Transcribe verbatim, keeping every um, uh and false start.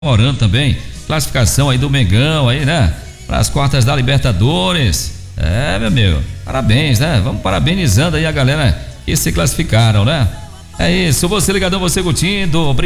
comemorando também classificação aí do Mengão aí, né? Para as quartas da Libertadores. É, meu amigo, parabéns, né? Vamos parabenizando aí a galera que se classificaram, né? É isso, você ligadão, você curtindo.